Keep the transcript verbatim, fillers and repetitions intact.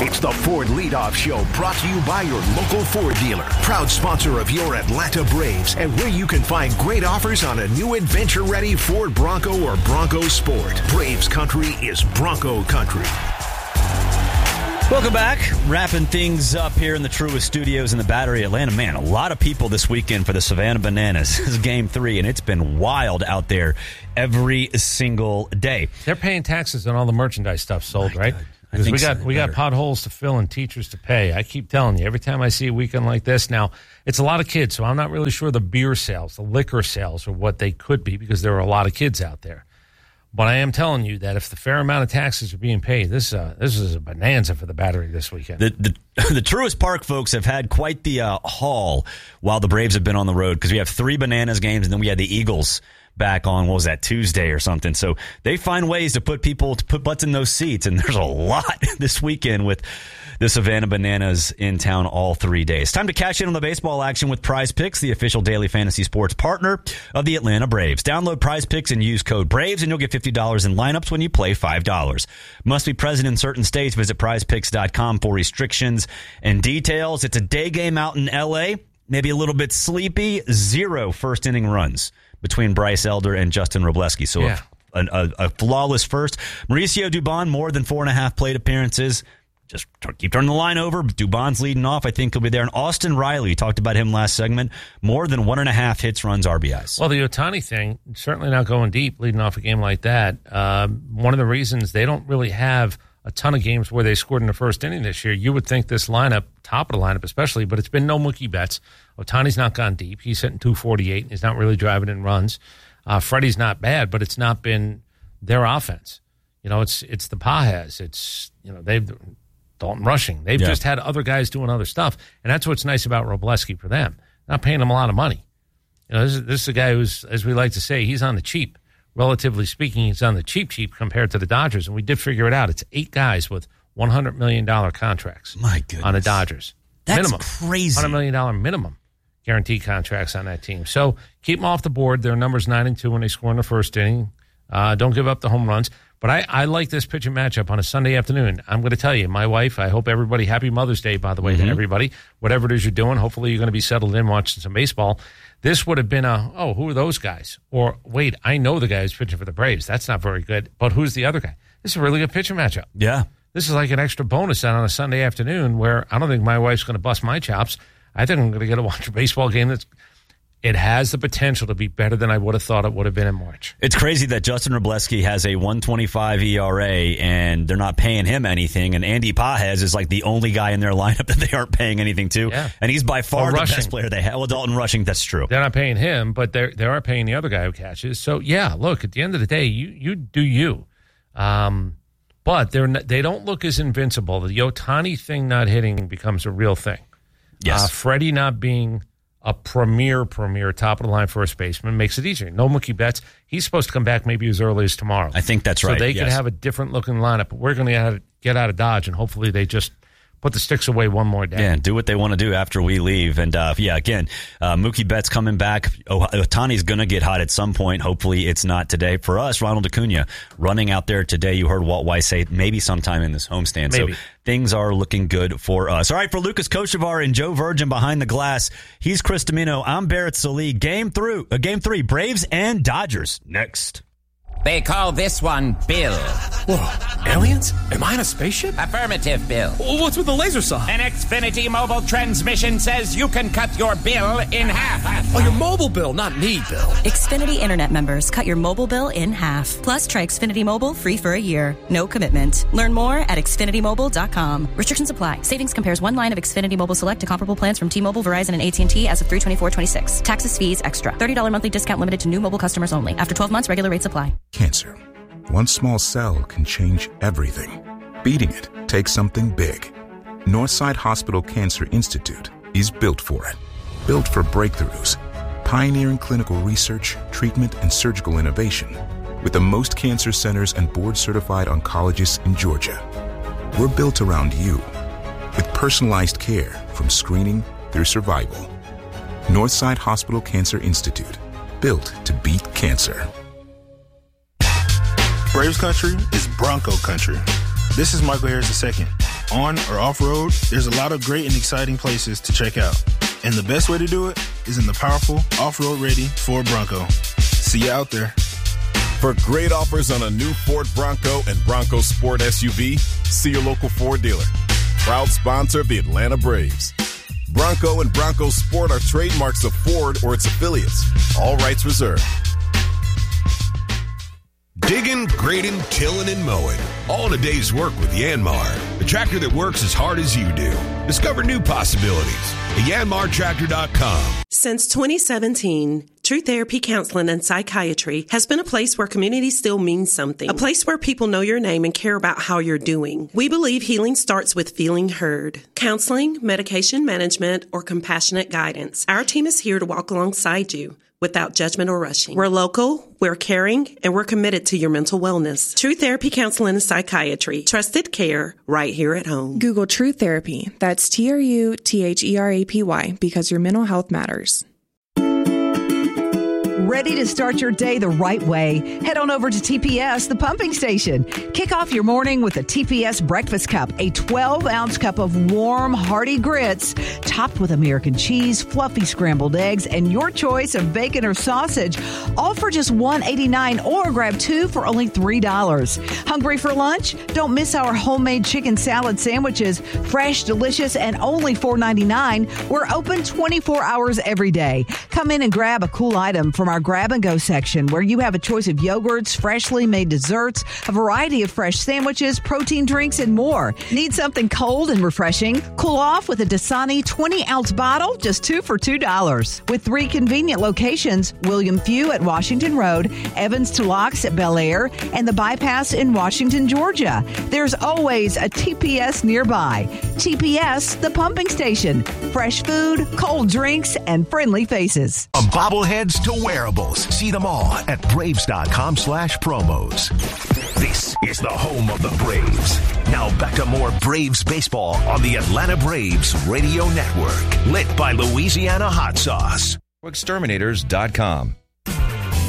It's the Ford Leadoff Show, brought to you by your local Ford dealer. Proud sponsor of your Atlanta Braves, and where you can find great offers on a new adventure-ready Ford Bronco or Bronco Sport. Braves country is Bronco country. Welcome back. Wrapping things up here in the Truist Studios in the Battery, Atlanta. Man, a lot of people this weekend for the Savannah Bananas. This is game three, and it's been wild out there every single day. They're paying taxes on all the merchandise stuff sold, right? Because we got so, we got potholes to fill and teachers to pay. I keep telling you, every time I see a weekend like this, now it's a lot of kids, so I'm not really sure the beer sales, the liquor sales are what they could be because there are a lot of kids out there. But I am telling you that if the fair amount of taxes are being paid, this uh, this is a bonanza for the Battery this weekend. The the, the Truist Park folks have had quite the uh, haul while the Braves have been on the road, because we have three Bananas games, and then we had the Eagles back on, what was that, Tuesday or something. So they find ways to put people, to put butts in those seats, and there's a lot this weekend with the Savannah Bananas in town all three days. Time to cash in on the baseball action with Prize Picks, the official daily fantasy sports partner of the Atlanta Braves. Download Prize Picks and use code BRAVES, and you'll get fifty dollars in lineups when you play five dollars. Must be present in certain states. Visit prize picks dot com for restrictions and details. It's a day game out in L A, maybe a little bit sleepy. Zero first inning runs between Bryce Elder and Justin Robleski. So yeah. a, a, a flawless first. Mauricio Dubon, more than four and a half plate appearances. Just keep turning the line over. Dubon's leading off. I think he'll be there. And Austin Riley, talked about him last segment, more than one and a half hits, runs, R B Is. Well, the Ohtani thing, certainly not going deep, leading off a game like that. Uh, one of the reasons they don't really have a ton of games where they scored in the first inning this year, you would think this lineup, top of the lineup especially, but it's been no Mookie Betts. Ohtani's not gone deep. He's hitting two forty-eight, and he's not really driving in runs. Uh, Freddie's not bad, but it's not been their offense. You know, it's it's the Pajes. It's, you know, they've... Dalton Rushing. They've yeah. just had other guys doing other stuff, and that's what's nice about Robleski for them. Not paying him a lot of money. You know, this is, this is a guy who's, as we like to say, he's on the cheap. Relatively speaking, he's on the cheap cheap compared to the Dodgers, and we did figure it out. It's eight guys with one hundred million dollars contracts. My goodness. On the Dodgers. That's minimum. crazy. one hundred million dollars minimum guaranteed contracts on that team. So keep them off the board. Their number's nine and two when they score in the first inning. Uh, don't give up the home runs. But I, I like this pitching matchup on a Sunday afternoon. I'm going to tell you, my wife, I hope everybody, happy Mother's Day, by the way, mm-hmm. to everybody. Whatever it is you're doing, hopefully you're going to be settled in watching some baseball. This would have been a, oh, who are those guys? Or, wait, I know the guy who's pitching for the Braves. That's not very good. But who's the other guy? This is a really good pitching matchup. Yeah. This is like an extra bonus on a Sunday afternoon where I don't think my wife's going to bust my chops. I think I'm going to get to watch a baseball game that's, it has the potential to be better than I would have thought it would have been in March. It's crazy that Justin Robleski has a one twenty-five E R A, and they're not paying him anything, and Andy Pajes is like the only guy in their lineup that they aren't paying anything to, yeah. and he's by far well, the best player they have. Well, Dalton Rushing, that's true. They're not paying him, but they they are paying the other guy who catches. So, yeah, look, at the end of the day, you you do you. Um, but they're not, they don't look as invincible. The Ohtani thing not hitting becomes a real thing. Yes. Uh, Freddie not being a premier, premier top-of-the-line first baseman makes it easier. No Mookie Betts. He's supposed to come back maybe as early as tomorrow. I think that's right. So they yes. could have a different-looking lineup. But we're going to get out of Dodge, and hopefully they just put the sticks away one more day. Yeah, and do what they want to do after we leave. And, uh, yeah, again, uh, Mookie Betts coming back. Oh, Ohtani's going to get hot at some point. Hopefully it's not today. For us, Ronald Acuna running out there today. You heard Walt Weiss say maybe sometime in this homestand. Maybe. So things are looking good for us. All right, for Lucas Kochevar and Joe Virgin behind the glass, he's Chris Domino. I'm Barrett Sallee. Game through, uh, game three, Braves and Dodgers next. They call this one Bill. Whoa, aliens? Am I in a spaceship? Affirmative, Bill. What's with the laser saw? An Xfinity mobile transmission says you can cut your bill in half. Oh, your mobile bill, not me, Bill. Xfinity Internet members cut your mobile bill in half. Plus, try Xfinity Mobile free for a year. No commitment. Learn more at Xfinity Mobile dot com. Restrictions apply. Savings compares one line of Xfinity Mobile Select to comparable plans from T-Mobile, Verizon, and A T and T as of three twenty-four twenty-six. Taxes, fees, extra. thirty dollars monthly discount limited to new mobile customers only. After twelve months, regular rates apply. Cancer. One small cell can change everything. Beating it takes something big. Northside Hospital Cancer Institute is built for it. Built for breakthroughs, pioneering clinical research, treatment, and surgical innovation, with the most cancer centers and board-certified oncologists in Georgia. We're built around you, with personalized care from screening through survival. Northside Hospital Cancer Institute, built to beat cancer. Braves country is Bronco country. This is Michael Harris the second. on or off-road, there's a lot of great and exciting places to check out. And the best way to do it is in the powerful, off-road ready Ford Bronco. See you out there. For great offers on a new Ford Bronco and Bronco Sport S U V, see your local Ford dealer. Proud sponsor of the Atlanta Braves. Bronco and Bronco Sport are trademarks of Ford or its affiliates. All rights reserved. Digging, grading, tilling, and mowing. All in a day's work with Yanmar, the tractor that works as hard as you do. Discover new possibilities at Yanmar Tractor dot com. Since twenty seventeen, True Therapy Counseling and Psychiatry has been a place where community still means something. A place where people know your name and care about how you're doing. We believe healing starts with feeling heard. Counseling, medication management, or compassionate guidance. Our team is here to walk alongside you without judgment or rushing. We're local, we're caring, and we're committed to your mental wellness. True Therapy Counseling and Psychiatry. Trusted care right here at home. Google True Therapy. That's T R U T H E R A P Y, because your mental health matters. Ready to start your day the right way? Head on over to T P S, the pumping station. Kick off your morning with a T P S breakfast cup, a twelve-ounce cup of warm, hearty grits, topped with American cheese, fluffy scrambled eggs, and your choice of bacon or sausage, all for just one dollar and eighty-nine cents, or grab two for only three dollars. Hungry for lunch? Don't miss our homemade chicken salad sandwiches, fresh, delicious, and only four dollars and ninety-nine cents. We're open twenty-four hours every day. Come in and grab a cool item from our grab-and-go section, where you have a choice of yogurts, freshly made desserts, a variety of fresh sandwiches, protein drinks, and more. Need something cold and refreshing? Cool off with a Dasani twenty-ounce bottle, just two for two dollars. With three convenient locations, William Few at Washington Road, Evans to Locks at Bel Air, and the Bypass in Washington, Georgia. There's always a T P S nearby. T P S, the pumping station. Fresh food, cold drinks, and friendly faces. From bobbleheads to wearables, see them all at Braves dot com slash promos. This is the home of the Braves. Now back to more Braves baseball on the Atlanta Braves Radio Network. Lit by Louisiana Hot Sauce. Exterminators dot com.